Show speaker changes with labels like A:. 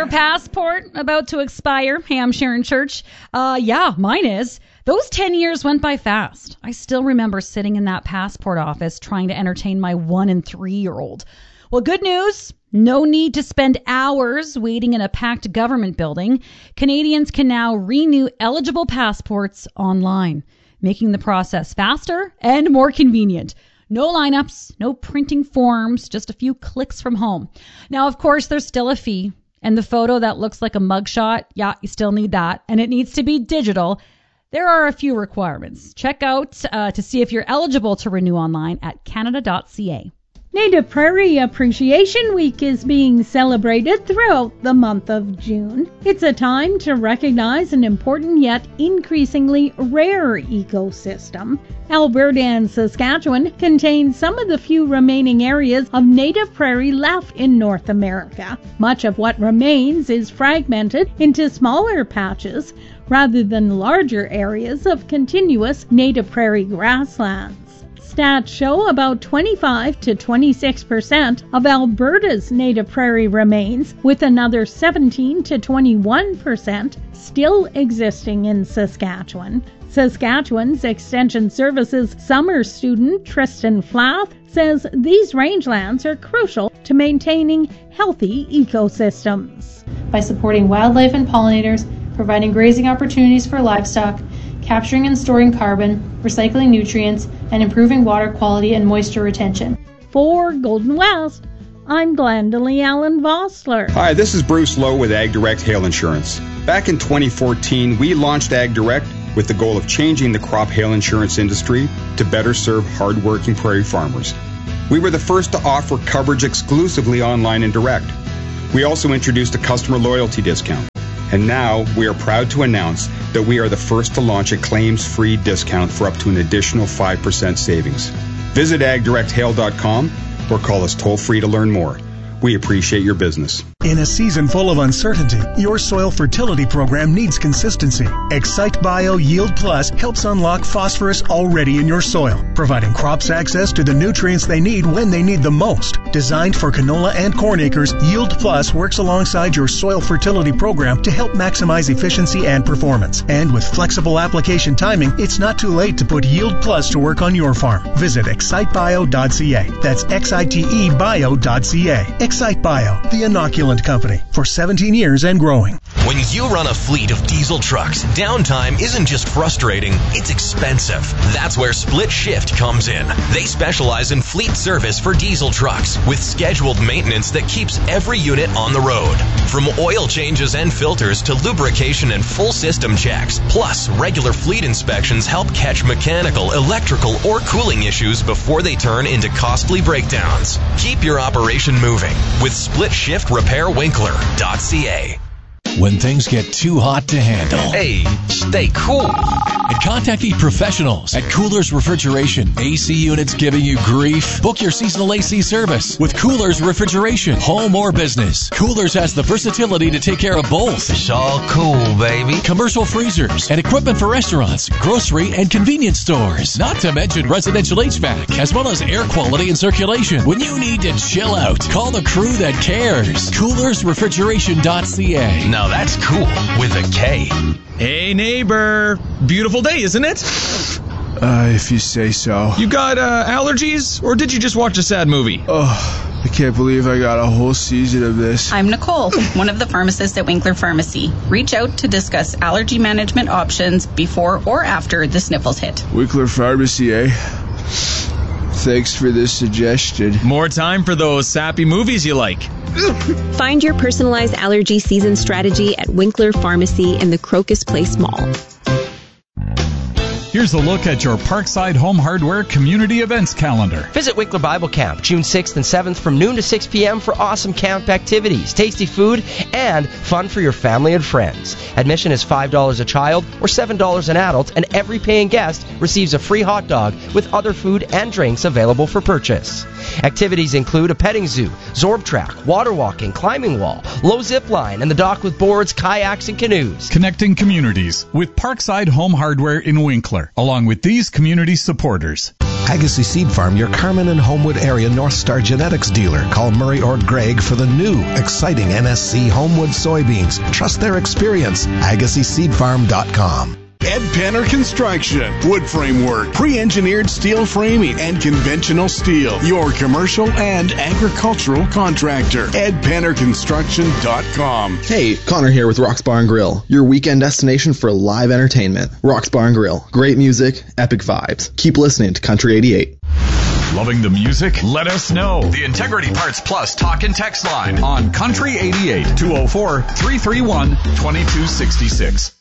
A: passport about to expire? Hey, I'm Sharon Church. Yeah, mine is. Those 10 years went by fast. I still remember sitting in that passport office trying to entertain my 1- and 3-year-old. Well, good news. No need to spend hours waiting in a packed government building. Canadians can now renew eligible passports online, making the process faster and more convenient. No lineups, no printing forms, just a few clicks from home. Now, of course, there's still a fee. And the photo that looks like a mugshot, yeah, you still need that. And it needs to be digital. There are a few requirements. Check out to see if you're eligible to renew online at canada.ca.
B: Native Prairie Appreciation Week is being celebrated throughout the month of June. It's a time to recognize an important yet increasingly rare ecosystem. Alberta and Saskatchewan contain some of the few remaining areas of native prairie left in North America. Much of what remains is fragmented into smaller patches rather than larger areas of continuous native prairie grasslands. Stats show about 25 to 26% of Alberta's native prairie remains, with another 17 to 21% still existing in Saskatchewan. Saskatchewan's Extension Services summer student Tristan Flath says these rangelands are crucial to maintaining healthy ecosystems.
C: By supporting wildlife and pollinators, providing grazing opportunities for livestock, capturing and storing carbon, recycling nutrients, and improving water quality and moisture retention.
B: For Golden West, I'm Glendalee Allen Vossler.
D: Hi, this is Bruce Lowe with AgDirect Hail Insurance. Back in 2014, we launched AgDirect with the goal of changing the crop hail insurance industry to better serve hard-working prairie farmers. We were the first to offer coverage exclusively online and direct. We also introduced a customer loyalty discount. And now we are proud to announce that we are the first to launch a claims-free discount for up to an additional 5% savings. Visit agdirecthail.com or call us toll-free to learn more. We appreciate your business.
E: In a season full of uncertainty, your soil fertility program needs consistency. Excite Bio Yield Plus helps unlock phosphorus already in your soil, providing crops access to the nutrients they need when they need them most. Designed for canola and corn acres, Yield Plus works alongside your soil fertility program to help maximize efficiency and performance. And with flexible application timing, it's not too late to put Yield Plus to work on your farm. Visit excitebio.ca. That's excitebio.ca. Excite Bio, the inoculant company, for 17 years and growing.
F: When you run a fleet of diesel trucks, downtime isn't just frustrating, it's expensive. That's where Split Shift comes in. They specialize in fleet service for diesel trucks with scheduled maintenance that keeps every unit on the road. From oil changes and filters to lubrication and full system checks. Plus, regular fleet inspections help catch mechanical, electrical, or cooling issues before they turn into costly breakdowns. Keep your operation moving with Split Shift Repair Winkler.ca.
G: When things get too hot to handle,
F: hey, stay cool.
G: And contact the professionals at Coolers Refrigeration. AC units giving you grief? Book your seasonal AC service with Coolers Refrigeration, home or business. Coolers has the versatility to take care of both.
F: It's all cool, baby.
G: Commercial freezers and equipment for restaurants, grocery, and convenience stores. Not to mention residential HVAC, as well as air quality and circulation. When you need to chill out, call the crew that cares. CoolersRefrigeration.ca.
F: Now that's cool with a K.
H: Hey, neighbor. Beautiful day, isn't it?
I: If you say so.
H: You got allergies, or did you just watch a sad movie?
I: Oh, I can't believe I got a whole season of this.
J: I'm Nicole, one of the pharmacists at Winkler Pharmacy. Reach out to discuss allergy management options before or after the sniffles hit.
I: Winkler Pharmacy, eh? Thanks for this suggestion.
H: More time for those sappy movies you like.
K: Find your personalized allergy season strategy at Winkler Pharmacy in the Crocus Place Mall.
L: Here's a look at your Parkside Home Hardware community events calendar.
M: Visit Winkler Bible Camp, June 6th and 7th from noon to 6 p.m. for awesome camp activities, tasty food, and fun for your family and friends. Admission is $5 a child or $7 an adult, and every paying guest receives a free hot dog with other food and drinks available for purchase. Activities include a petting zoo, Zorb track, water walking, climbing wall, low zip line, and the dock with boards, kayaks, and canoes.
L: Connecting communities with Parkside Home Hardware in Winkler, along with these community supporters.
N: Agassiz Seed Farm, your Carmen and Homewood area North Star Genetics dealer. Call Murray or Greg for the new, exciting NSC Homewood soybeans. Trust their experience. AgassizSeedFarm.com.
O: Ed Penner Construction, wood framework, pre-engineered steel framing, and conventional steel. Your commercial and agricultural contractor. EdPennerConstruction.com.
P: Hey, Connor here with Rock's Bar and Grill, your weekend destination for live entertainment. Rock's Bar and Grill, great music, epic vibes. Keep listening to Country 88.
L: Loving the music? Let us know.
F: The Integrity Parts Plus talk and text line
L: on Country 88, 204-331-2266.